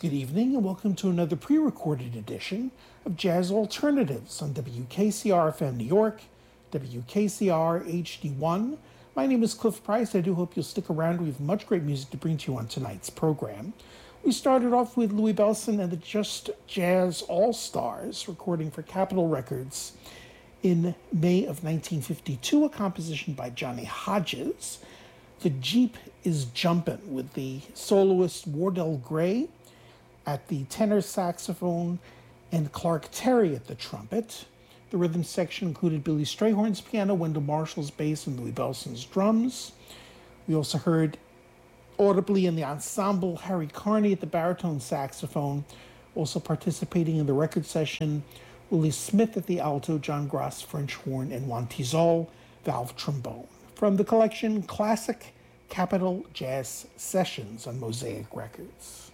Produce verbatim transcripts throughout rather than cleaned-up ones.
Good evening and welcome to another pre-recorded edition of Jazz Alternatives on W K C R F M New York, W K C R H D one. My name is Cliff Price. I do hope you'll stick around. We have much great music to bring to you on tonight's program. We started off with Louie Bellson and the Just Jazz All-Stars, recording for Capitol Records in May of nineteen fifty-two, a composition by Johnny Hodges. The Jeep is Jumpin' with the soloist Wardell Gray at the tenor saxophone and Clark Terry at the trumpet. The rhythm section included Billy Strayhorn's piano, Wendell Marshall's bass, and Louie Bellson's drums. We also heard audibly in the ensemble Harry Carney at the baritone saxophone. Also participating in the record session, Willie Smith at the alto, John Grass French horn, and Juan Tizol valve trombone. From the collection Classic Capitol Jazz Sessions on Mosaic Records.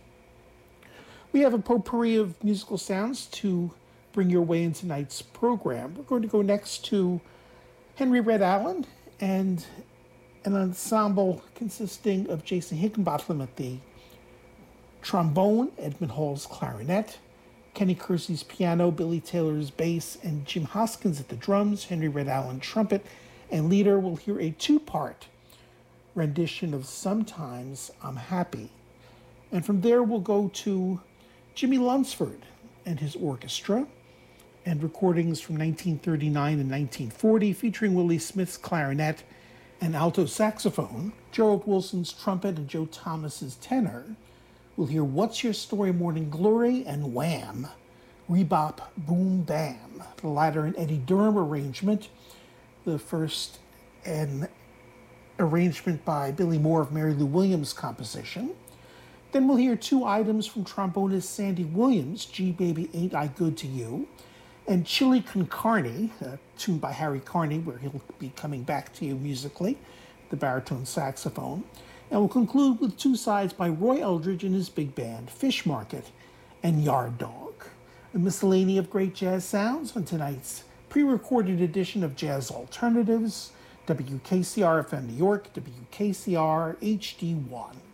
We have a potpourri of musical sounds to bring your way in tonight's program. We're going to go next to Henry Red Allen and an ensemble consisting of Jason Higginbotham at the trombone, Edmund Hall's clarinet, Kenny Kersey's piano, Billy Taylor's bass, and Jim Hoskins at the drums, Henry Red Allen trumpet, and leader. We'll hear a two-part rendition of Sometimes I'm Happy. And from there we'll go to Jimmy Lunsford and his orchestra, and recordings from nineteen thirty-nine and nineteen forty featuring Willie Smith's clarinet and alto saxophone, Gerald Wilson's trumpet, and Joe Thomas's tenor. We'll hear What's Your Story, Morning Glory, and Wham! Rebop Boom Bam, the latter an Eddie Durham arrangement, the first an arrangement by Billy Moore of Mary Lou Williams' composition. Then we'll hear two items from trombonist Sandy Williams, Gee Baby Ain't I Good to You, and Chili Con Carne, a tune by Harry Carney, where he'll be coming back to you musically, the baritone saxophone. And we'll conclude with two sides by Roy Eldridge and his big band, Fish Market and Yard Dog. A miscellany of great jazz sounds on tonight's pre-recorded edition of Jazz Alternatives, W K C R F M New York, W K C R H D one.